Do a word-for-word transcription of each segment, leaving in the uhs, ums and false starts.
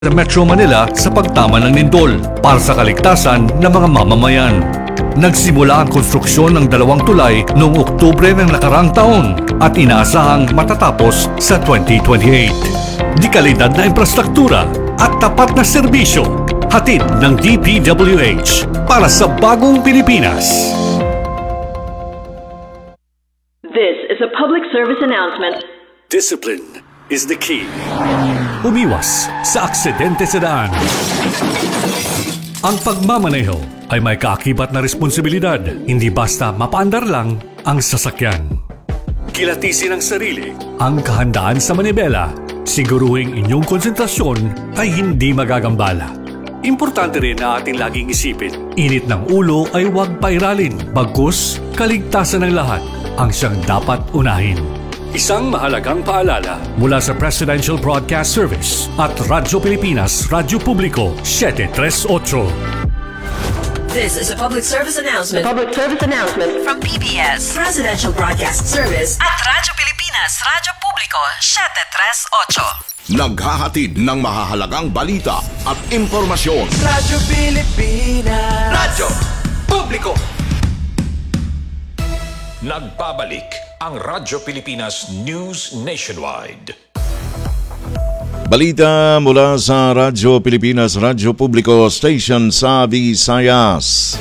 sa Metro Manila sa pagtama ng lindol para sa kaligtasan ng mga mamamayan. Nagsimula ang konstruksyon ng dalawang tulay noong Oktubre ng nakarang taon at inaasahang matatapos sa twenty twenty-eight. Di kalidad na infrastruktura at tapat na serbisyo, hatid ng D P W H para sa bagong Pilipinas. This is a public service announcement. Discipline is the key. Umiwas sa aksidente sa daan. Ang pagmamaneho ay may kaakibat na responsibilidad, hindi basta mapaandar lang ang sasakyan. Kilatisin ang sarili, ang kahandaan sa manibela, siguruhing inyong konsentrasyon ay hindi magagambala. Importante rin na ating laging isipin, init ng ulo ay huwag pairalin, bagkus kaligtasan ng lahat ang siyang dapat unahin. Isang mahalagang paalala mula sa Presidential Broadcast Service at Radyo Pilipinas, Radyo Publiko, seven three eight. This is a public service announcement. Public service announcement From P B S, Presidential Broadcast Service at Radyo Pilipinas, Radyo Publiko, seven three eight. Naghahatid ng mahahalagang balita at impormasyon. Radyo Pilipinas, Radyo Publiko. Nagbabalik ang Radyo Pilipinas News Nationwide. Balita mula sa Radyo Pilipinas, Radyo Publiko Station sa Visayas.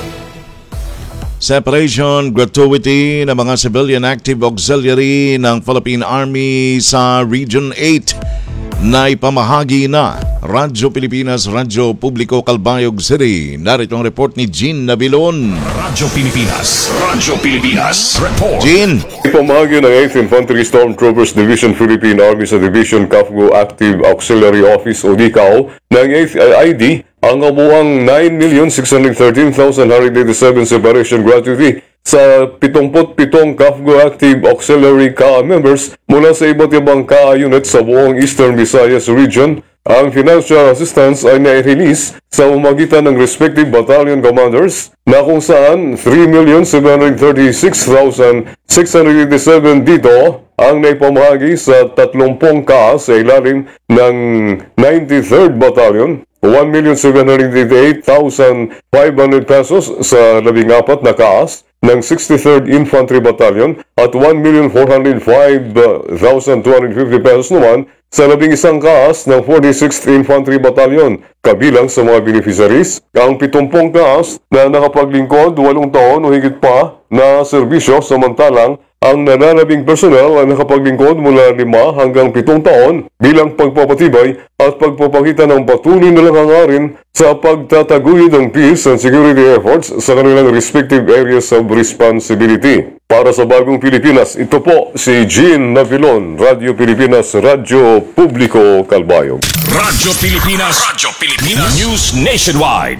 Separation gratuity ng mga civilian active auxiliary ng Philippine Army sa Region eight na ipamahagi na Radyo Pilipinas, Radyo Publiko, Calbayog City. Narito ang report ni Jean Nabilon. Radyo Pilipinas, Radyo Pilipinas, report. Jean. Ipamahagi ng eighth Infantry Stormtroopers Division Philippine Army sa Division C A F G O Active Auxiliary Office o D C A O ng eighth I D ang kabuuang nine million six hundred thirteen thousand one hundred eighty-seven separation gratuity sa seventy-seven C A F G O Active Auxiliary C A A members mula sa iba't ibang C A A unit sa buong Eastern Visayas Region. Ang financial assistance ay nai-release sa umagitan ng respective battalion commanders na kung saan three million seven hundred thirty-six thousand six hundred eighty-seven dito ang naipamahagi sa thirty C A A sa ilalim ng ninety-third Battalion, one million seven hundred eighty-eight thousand five hundred pesos sa labing apat na C A A ng sixty-third Infantry Battalion at one million four hundred five thousand two hundred fifty pesos naman sa labing isang C A A ng forty-sixth Infantry Battalion. Kabilang sa mga beneficiaries, ang seventy C A A na nakapaglingkod walong taon o higit pa na serbisyo, samantalang ang nananabing personel ay nakapaglingkod mula lima hanggang pitong taon bilang pagpapatibay at pagpapakita ng patuloy na hangarin sa pagtataguyod ng peace and security efforts sa kanilang respective areas of responsibility. Para sa bagong Pilipinas, ito po si Jean Navilon, Radyo Pilipinas, Radyo Publiko, Calbayog. Radyo Pilipinas, Radyo Pilipinas News Nationwide.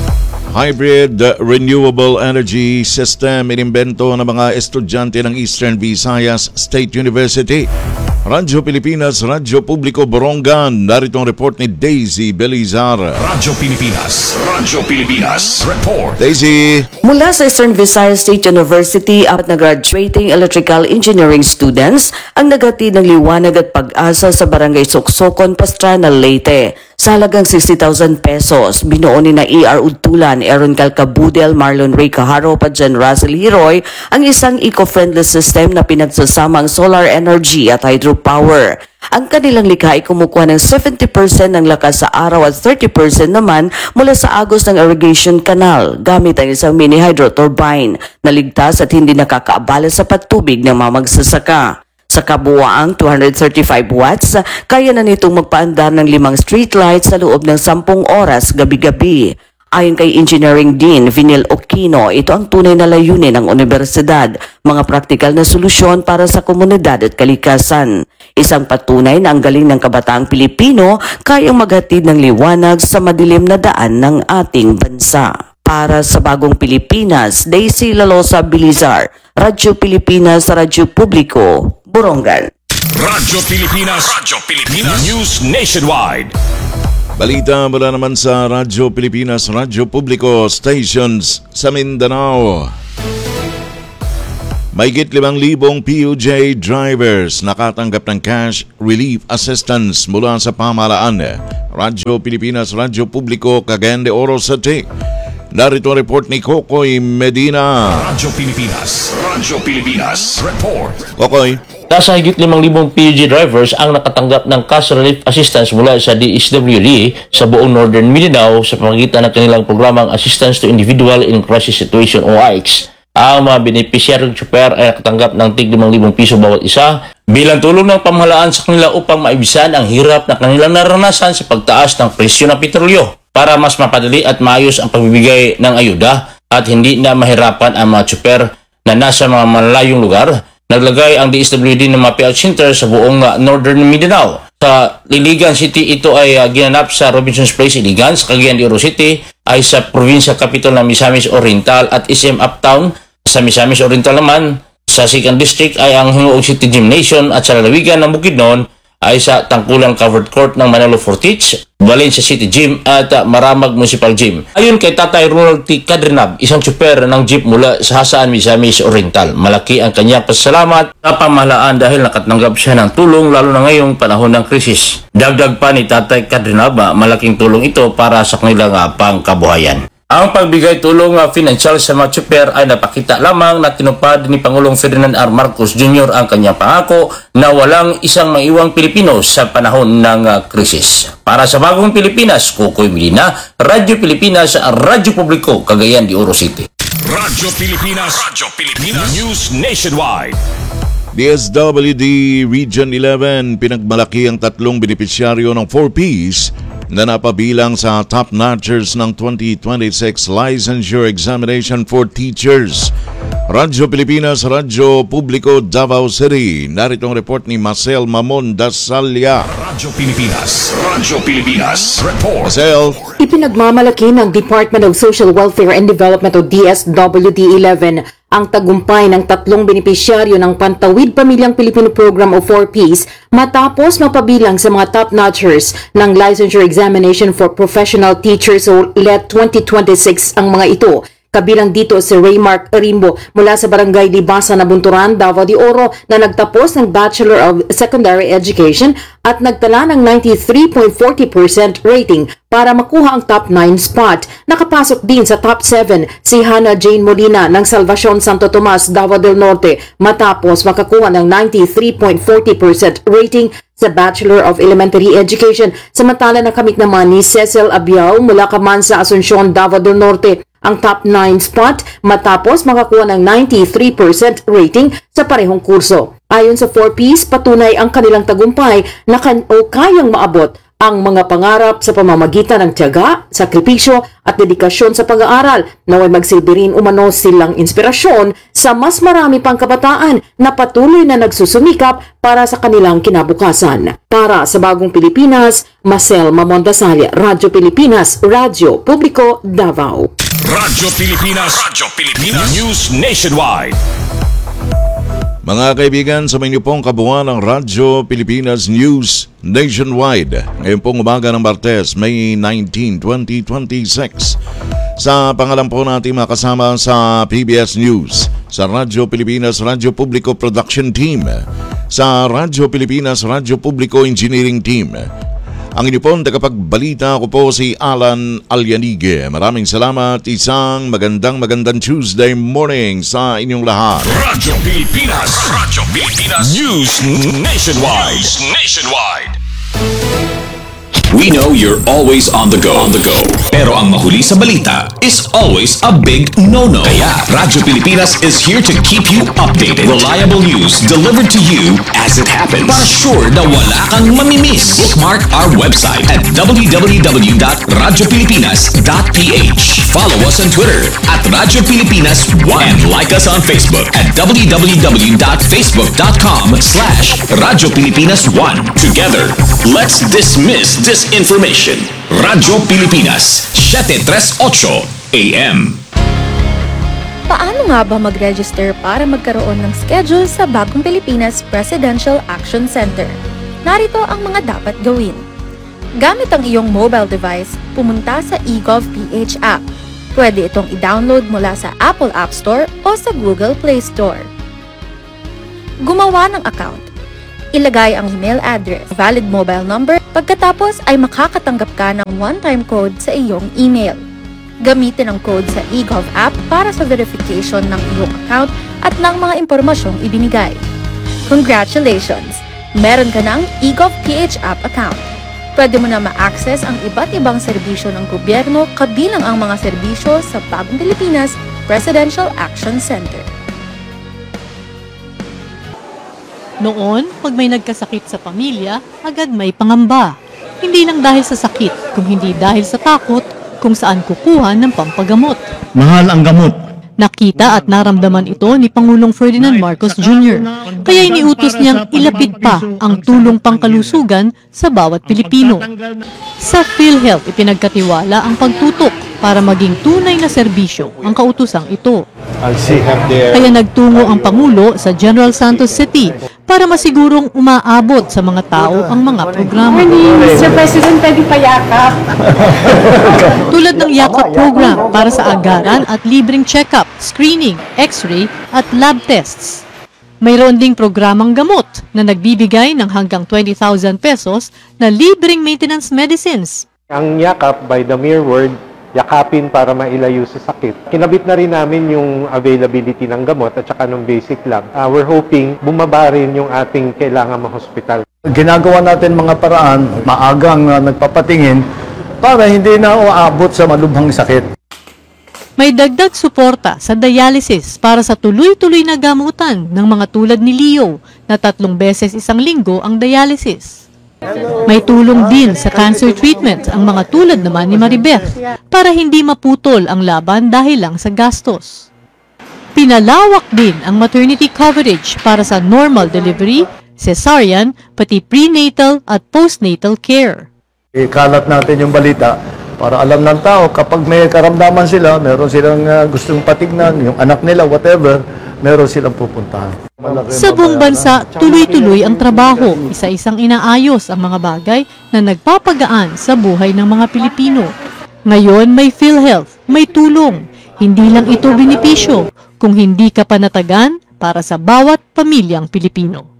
Hybrid renewable energy system inimbento ng mga estudyante ng Eastern Visayas State University. Radyo Pilipinas, Radyo Publiko, Borongan. Narito ang report ni Daisy Belizar. Radyo Pilipinas, Radyo Pilipinas, report. Daisy. Mula sa Eastern Visayas State University, apat na graduating electrical engineering students ang nagatid ng liwanag at pag-asa sa Barangay Soksokon, Pastrana, Leyte. Sa halagang sixty thousand pesos, binuo ni na E R Udtulan, Aaron Calcabudel, Marlon Ray Caharop at Jan Russell Hiroy ang isang eco-friendly system na pinagsasamang solar energy at hydropower. Ang kanilang likha ay kumukuha ng seventy percent ng lakas sa araw at thirty percent naman mula sa agos ng irrigation canal gamit ang isang mini hydro turbine na ligtas at hindi nakakaabala sa patubig ng mga magsasaka. Sa kabuuang two hundred thirty-five watts, kaya na nitong magpaandar ng limang streetlights sa loob ng sampung oras gabi-gabi. Ayon kay Engineering Dean Vinil Okino, ito ang tunay na layunin ng universidad, mga praktikal na solusyon para sa komunidad at kalikasan. Isang patunay na ang galing ng kabataang Pilipino kayang maghatid ng liwanag sa madilim na daan ng ating bansa. Para sa bagong Pilipinas, Daisy Lalosa Bilizar, Radyo Pilipinas, Radyo Publiko, Borongan. Radyo Pilipinas, Radyo Pilipinas News Nationwide. Balita mula naman sa Radyo Pilipinas, Radyo Publiko Stations sa Mindanao. Mahigit limang libong P U J drivers nakatanggap ng cash relief assistance mula sa pamahalaan. Radyo Pilipinas, Radyo Publiko, Cagayan de Oro City. Narito ang report ni Kokoy Medina. Radyo Pilipinas, Radyo Pilipinas, report. Kokoy. Nasa higit limang libong P U J drivers ang nakatanggap ng cash relief assistance mula sa D S W D sa buong Northern Mindanao sa pamamagitan ng kanilang programang Assistance to Individual in Crisis Situation o A I C S. Ang mga benepisyaryong tsuper ay nakatanggap ng tig limang libong piso bawat isa bilang tulong ng pamahalaan sa kanila upang maibisan ang hirap na kanilang naranasan sa pagtaas ng presyo ng petrolyo para mas mapadali at maayos ang pagbibigay ng ayuda at hindi na mahirapan ang mga tsuper na nasa mga malayong lugar. Naglagay ang D S W D ng mga payout center sa buong uh, Northern Mindanao. Sa Iligan City, ito ay uh, ginanap sa Robinson's Place, Iligan. Sa Cagayan de Oro City ay sa Provincial Capital ng Misamis Oriental at S M Uptown. Sa Misamis Oriental naman, sa second District ay ang Hingoog City Gymnasium at sa lalawigan ng Bukidnon ay sa Tangkulang Covered Court ng Manalo Fortich, Valencia City Gym at uh, Maramag Municipal Gym. Ayon kay Tatay Ronald T. Cadrenab, isang tsuper ng jeep mula sa Hasaan, Misamis Oriental. Malaki ang kanyang pasalamat sa pamahalaan dahil nakatanggap siya ng tulong lalo na ngayong panahon ng krisis. Dagdag pa ni Tatay Cadrenab, malaking tulong ito para sa kanilang uh, pangkabuhayan. Ang pagbigay tulong uh, financial sa mga tsuper ay napakita lamang na tinupad ni Pangulong Ferdinand R. Marcos Junior ang kanyang pangako na walang isang maiwang Pilipino sa panahon ng uh, krisis. Para sa Bagong Pilipinas, Kokoy Medina, Radyo Pilipinas, Radyo Publiko, Cagayan de Oro City. Radyo Pilipinas, Radyo Pilipinas, News Nationwide. D S W D Region eleven pinagmalaki ang tatlong benepisyaryo ng four Ps na napabilang sa top notchers ng twenty twenty-six Licensure Examination for Teachers. Radyo Pilipinas, Radyo Publiko, Davao City. Narito ang report ni Marcel Mamon Dasalya. Radyo Pilipinas, Radyo Pilipinas, report. Marcel. Ipinagmamalaki ng Department of Social Welfare and Development o D S W D eleven ang tagumpay ng tatlong benepisyaryo ng Pantawid Pamilyang Pilipino Program o four Ps matapos mapabilang sa mga top-notchers ng Licensure Examination for Professional Teachers o L E T twenty twenty-six ang mga ito. Kabilang dito si Raymark Arimbo mula sa Barangay Libasan, Nabunturan, Davao de Oro na nagtapos ng Bachelor of Secondary Education at nagtala ng ninety-three point four zero percent rating para makuha ang top nine spot. Nakapasok din sa top seven si Hannah Jane Molina ng Salvacion Santo Tomas, Davao del Norte matapos makakuha ng ninety-three point four zero percent rating sa Bachelor of Elementary Education. Samantala nakamit naman ni Cecil Abiao mula Camansa, Asuncion, Davao del Norte ang top nine spot matapos makakuha ng ninety-three percent rating sa parehong kurso. Ayon sa four Ps, patunay ang kanilang tagumpay na kan o kayang maabot ang mga pangarap sa pamamagitan ng tiyaga, sakripisyo at dedikasyon sa pag-aaral na may magsilbi rin umano silang inspirasyon sa mas marami pang kabataan na patuloy na nagsusumikap para sa kanilang kinabukasan. Para sa Bagong Pilipinas, Marcel Mamon Dasalya, Radyo Pilipinas, Radyo Publiko, Davao. Radyo Pilipinas, Radyo Pilipinas, News Nationwide. Mga kaibigan, sa inyo pong kabuuan ng Radyo Pilipinas News Nationwide. Ngayon pong umaga ng Martes, May nineteenth, twenty twenty-six. Sa pangalan po natin makasama sa P B S News, sa Radyo Pilipinas, Radyo Publiko Production Team, sa Radyo Pilipinas, Radyo Publiko Engineering Team. Ang inyo pong tagapagbalita ko po si Alan Alyanige. Maraming salamat. Isang magandang magandang Tuesday morning sa inyong lahat. Radyo Pilipinas, Radyo Pilipinas, News Nationwide. News Nationwide. We know you're always on the go. On the go. Pero ang mahuli sa balita is always a big no-no. Kaya Radyo Pilipinas is here to keep you updated. Reliable news delivered to you as it happens. Para sure na wala kang mamimiss. Bookmark our website at w w w dot radyo pilipinas dot p h. Follow us on Twitter at Radyo Pilipinas one and like us on Facebook at w w w dot facebook dot com slash Radyo Pilipinas one. Together, let's dismiss this information. Radyo Pilipinas, seven thirty-eight A M. Paano nga ba mag-register para magkaroon ng schedule sa Bagong Pilipinas Presidential Action Center? Narito ang mga dapat gawin. Gamit ang iyong mobile device, pumunta sa eGovPH app. Pwede itong i-download mula sa Apple App Store o sa Google Play Store. gumawa ng account. Ilagay ang email address, valid mobile number, pagkatapos ay makakatanggap ka ng one-time code sa iyong email. Gamitin ang code sa eGov app para sa verification ng iyong account at ng mga impormasyong ibinigay. Congratulations! Meron ka ng eGov P H app account. Pwede mo na ma-access ang iba't ibang serbisyo ng gobyerno kabilang ang mga serbisyo sa Bagong Pilipinas Presidential Action Center. Noon, pag may nagkasakit sa pamilya, agad may pangamba. Hindi lang dahil sa sakit, kung hindi dahil sa takot kung saan kukuha ng pampagamot. Mahal ang gamot. Nakita at naramdaman ito ni Pangulong Ferdinand Marcos Junior Kaya iniutos niyang ilapit pa ang tulong pangkalusugan sa bawat Pilipino. Sa PhilHealth, ipinagkatiwala ang pagtutok para maging tunay na serbisyo ang kautusang ito. Kaya nagtungo ang Pangulo sa General Santos City para masigurong umaabot sa mga tao ang mga programa. mister President, pwede payakap. Tulad ng Yakap program para sa agaran at libreng check-up, screening, x-ray at lab tests. Mayroon ding programang gamot na nagbibigay ng hanggang twenty thousand pesos na libreng maintenance medicines. Ang Yakap, by the mere word, yakapin para mailayo sa sakit. Kinabit na rin namin yung availability ng gamot at saka ng basic lang. Uh, we're hoping bumaba rin yung ating kailangan ma-hospital. Ginagawa natin mga paraan, maagang uh, nagpapatingin para hindi na uabot sa malubhang sakit. May dagdag suporta sa dialysis para sa tuloy-tuloy na gamutan ng mga tulad ni Leo na tatlong beses isang linggo ang dialysis. May tulong din sa cancer treatment ang mga tulad naman ni Maribeth para hindi maputol ang laban dahil lang sa gastos. Pinalawak din ang maternity coverage para sa normal delivery, cesarean, pati prenatal at postnatal care. Ikalat natin yung balita para alam ng tao kapag may karamdaman sila, meron silang uh, gustong patignan, yung anak nila, whatever, meron silang pupuntahan. Sa buong bansa, tuloy-tuloy ang trabaho, isa-isang inaayos ang mga bagay na nagpapagaan sa buhay ng mga Pilipino. Ngayon may PhilHealth, may tulong. Hindi lang ito benepisyo, kung hindi ka panatagan para sa bawat pamilyang Pilipino.